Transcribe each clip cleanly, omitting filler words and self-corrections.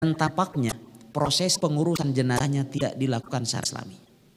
Dan tampaknya proses pengurusan jenazahnya tidak dilakukan secara Islami.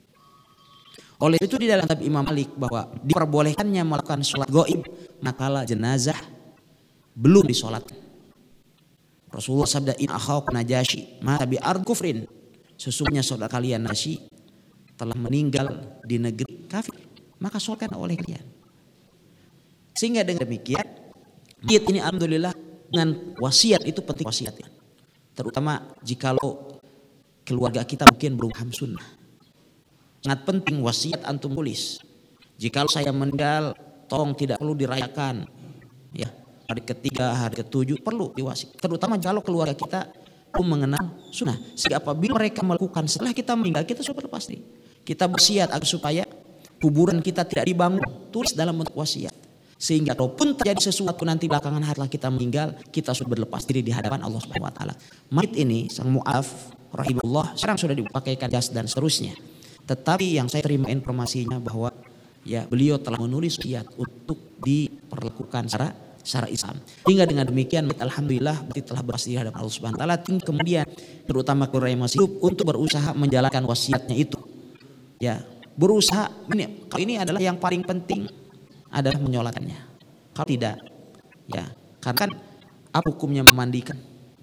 Oleh itu di dalam kitab Imam Malik bahwa diperbolehkannya melakukan sholat gaib manakala jenazah belum disolatkan. Rasulullah sabda, in akhaukum Najasyi mata bi ard kufrin, sesungguhnya saudara kalian Najasyi telah meninggal di negeri kafir, maka sholatkan oleh kalian. Sehingga dengan demikian mayit ini alhamdulillah dengan wasiat itu penting wasiat ya. Terutama jikalau keluarga kita mungkin belum paham sunnah. Sangat penting wasiat antum tulis. Jikalau saya meninggal, tolong tidak perlu dirayakan. Ya, hari ketiga, hari ketujuh perlu diwasiat. Terutama kalau keluarga kita belum mengenal sunnah. Sehingga apabila mereka melakukan setelah kita meninggal, kita sudah pasti. Kita wasiat agar supaya kuburan kita tidak dibangun. Tulis dalam bentuk wasiat. Sehingga kalaupun terjadi sesuatu nanti belakangan setelah kita meninggal, kita sudah berlepas diri di hadapan Allah Subhanahu wa taala. Mayit ini sang mu'af rahimahullah sekarang sudah dipakaikan jas dan seterusnya. Tetapi yang saya terima informasinya bahwa ya beliau telah menulis wasiat untuk diperlakukan secara Islam. Hingga dengan demikian alhamdulillah berarti telah berhasil di hadapan Allah Subhanahu wa taala. Kemudian terutama keluarga yang masih hidup untuk berusaha menjalankan wasiatnya itu. Ya, berusaha ini adalah yang paling penting adalah menyolatannya. Kalau tidak, ya karena kan apa hukumnya memandikan?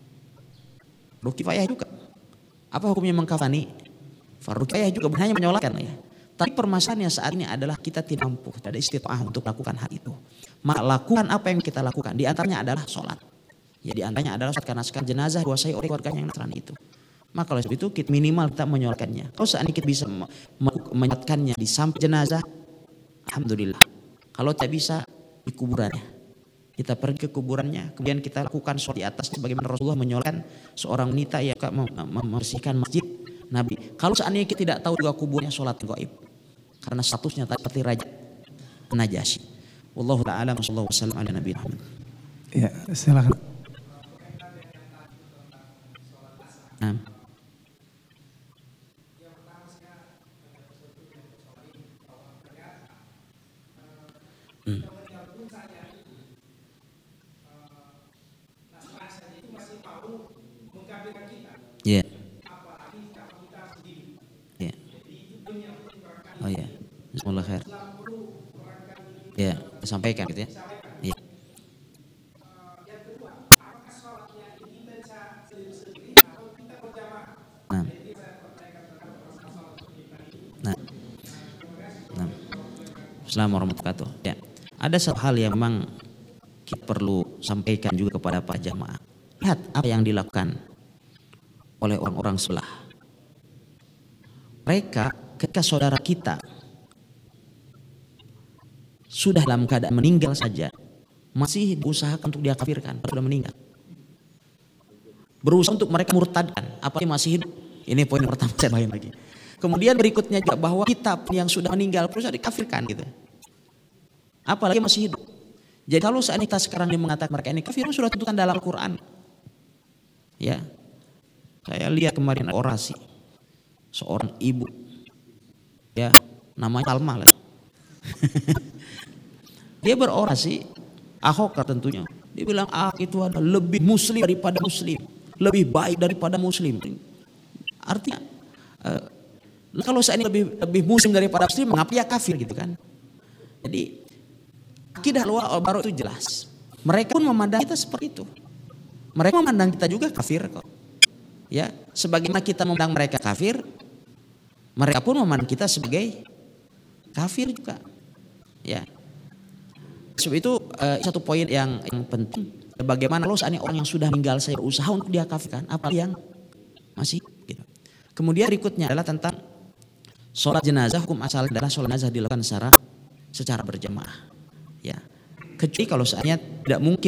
Fardu kifayah juga. Apa hukumnya mengkafani? Fardu kifayah juga, bukan hanya menyolatkan ya. Tapi permasalahannya saat ini adalah kita tidak mampu, tidak ada istita'ah untuk melakukan hal itu. Maka lakukan apa yang kita lakukan. Di antaranya adalah sholat. Ya di antaranya adalah sholat karena sekarang jenazah dikuasai oleh keluarga yang Nasrani itu. Maka oleh sebab itu kita minimal kita menyolatkannya. Kalau seandainya kita bisa menyolatkannya di samping jenazah, alhamdulillah. Kalau tidak bisa di kuburannya, kita pergi ke kuburannya, kemudian kita lakukan sholat di atas sebagaimana Rasulullah menyolatkan seorang wanita yang membersihkan masjid Nabi. Kalau seandainya kita tidak tahu juga kuburnya, sholat gaib karena statusnya seperti Raja Najasyi. Wallahu ta'ala sallallahu wasallam ala Nabi Muhammad. Ya, silakan. Ya. Ya. Oh ya. Bismillah khair. Ya, sampaikan gitu ya. Ya. Nah. Nah. Nah. Assalamualaikum warahmatullahi wabarakatuh. Ya. Ada satu hal yang memang kita perlu sampaikan juga kepada para jamaah. Lihat apa yang dilakukan oleh orang-orang sebelah. Mereka ketika saudara kita sudah dalam keadaan meninggal saja masih berusaha untuk dia kafirkan, sudah meninggal. Berusaha untuk mereka murtadkan, apalagi masih hidup. Ini poin pertama saya lain lagi. Kemudian berikutnya juga bahwa kitab yang sudah meninggal berusaha dikafirkan gitu. Apalagi masih hidup. Jadi kalau saat kita sekarang mengatakan mereka ini kafir, sudah tentukan dalam Al-Quran. Ya. Saya lihat kemarin orasi seorang ibu, ya namanya Salma lah. Dia berorasi, Ahok tentunya. Dia bilang itu adalah lebih muslim daripada muslim, lebih baik daripada muslim. Artinya kalau saya ini lebih muslim daripada muslim, mengapa ya kafir gitu kan? Jadi akidah luar baru itu jelas. Mereka pun memandang kita seperti itu. Mereka memandang kita juga kafir kok. Ya, sebagaimana kita memandang mereka kafir, mereka pun memandang kita sebagai kafir juga. Ya. Sebab itu satu poin yang penting. Bagaimana kalau seandainya orang yang sudah meninggal saya berusaha untuk dia kafirkan, apa yang masih gitu. Kemudian berikutnya adalah tentang sholat jenazah. Hukum asal adalah sholat jenazah dilakukan secara berjamaah. Ya. Kecuali kalau seandainya tidak mungkin